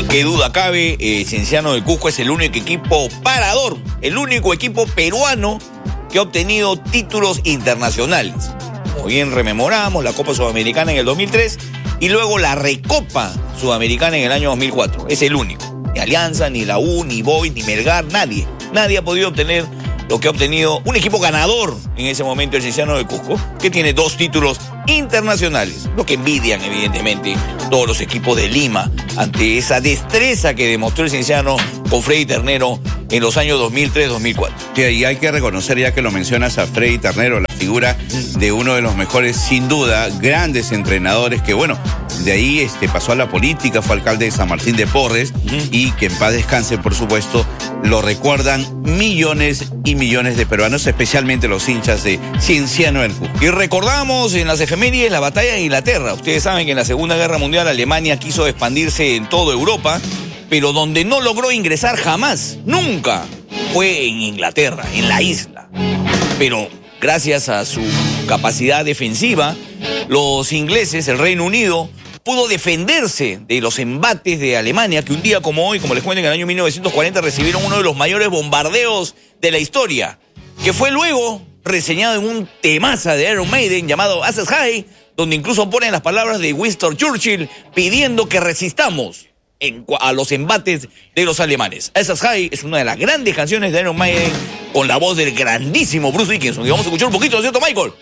Qué duda cabe, Cienciano del Cusco es el único equipo parador, el único equipo peruano que ha obtenido títulos internacionales. Como bien rememoramos, la Copa Sudamericana en el 2003 y luego la Recopa Sudamericana en el año 2004. Es el único. Ni Alianza, ni la U, ni Boys, ni Melgar, nadie. Nadie ha podido obtener lo que ha obtenido un equipo ganador en ese momento, el Cienciano del Cusco, que tiene 2 títulos internacionales, lo que envidian evidentemente todos los equipos de Lima ante esa destreza que demostró el Cienciano con Freddy Ternero en los años 2003-2004. Sí, y hay que reconocer, ya que lo mencionas, a Freddy Ternero, la figura de uno de los mejores, sin duda, grandes entrenadores que, bueno, de ahí pasó a la política, fue alcalde de San Martín de Porres, y que en paz descanse, por supuesto, lo recuerdan millones y millones de peruanos, especialmente los hinchas de Cienciano del Cusco. Y recordamos en las efemérides la batalla de Inglaterra. Ustedes saben que en la Segunda Guerra Mundial Alemania quiso expandirse en toda Europa, pero donde no logró ingresar jamás, nunca, fue en Inglaterra, en la isla. Pero gracias a su capacidad defensiva, los ingleses, el Reino Unido, pudo defenderse de los embates de Alemania, que un día como hoy, como les cuento, en el año 1940 recibieron uno de los mayores bombardeos de la historia, que fue luego reseñado en un temaza de Iron Maiden llamado Aces High, donde incluso ponen las palabras de Winston Churchill pidiendo que resistamos a los embates de los alemanes. Aces High es una de las grandes canciones de Iron Maiden con la voz del grandísimo Bruce Dickinson. Y vamos a escuchar un poquito, ¿no es cierto, Michael?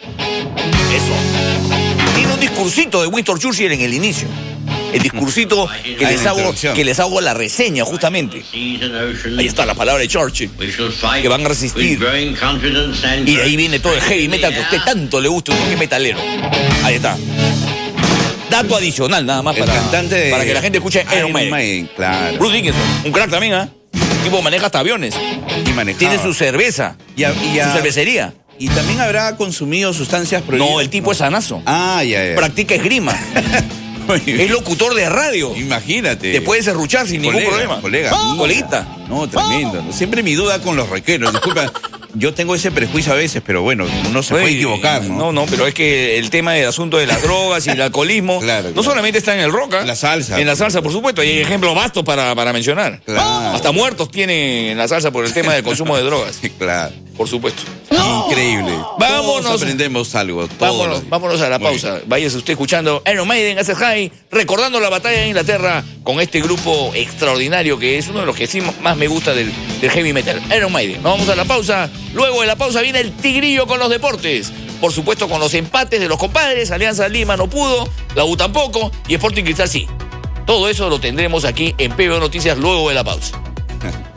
Eso. Tiene un discursito de Winston Churchill en el inicio. El discursito que les hago la reseña, justamente. Ahí está la palabra de Churchill, que van a resistir. Y de ahí viene todo el heavy metal que a usted tanto le gusta, porque es metalero. Ahí está. Dato adicional, nada más, para que la gente escuche Iron Maiden. Claro. Bruce Dickinson, un crack también, ¿ah? El tipo maneja hasta aviones. Tiene su cerveza, su cervecería. ¿Y también habrá consumido sustancias prohibidas? No, el tipo es sanazo. Ya. Practica esgrima. Es locutor de radio. Imagínate. Te puede serruchar sin ningún problema. Coleguita. No, tremendo. Siempre mi duda con los roqueros. Disculpa, yo tengo ese prejuicio a veces, pero bueno, uno se puede equivocar, ¿no? No, pero es que el tema del asunto de las drogas y el alcoholismo no solamente está en el rock, en la salsa. En la salsa, por supuesto. Y hay ejemplos vastos para mencionar. Claro. Hasta muertos tiene en la salsa por el tema del consumo de drogas. Claro. Por supuesto. Increíble. Vámonos. Todos aprendemos algo. Vámonos a la pausa. Váyase usted escuchando Iron Maiden, Aces High, recordando la batalla de Inglaterra con este grupo extraordinario que es uno de los que sí más me gusta del heavy metal. Iron Maiden. Nos vamos a la pausa. Luego de la pausa viene el Tigrillo con los deportes. Por supuesto, con los empates de los compadres. Alianza Lima no pudo, la U tampoco y Sporting Cristal sí. Todo eso lo tendremos aquí en PBO Noticias luego de la pausa.